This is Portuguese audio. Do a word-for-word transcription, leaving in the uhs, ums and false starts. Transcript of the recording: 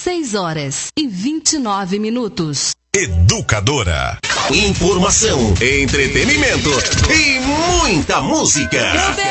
seis horas e vinte e nove minutos. Educadora. Informação, entretenimento e muita música.